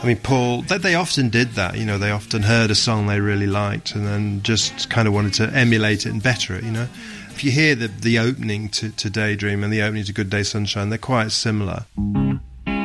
I mean, Paul, they often did that, you know, they often heard a song they really liked and then just kind of wanted to emulate it and better it, you know. If you hear the opening to Daydream and the opening to Good Day Sunshine, they're quite similar.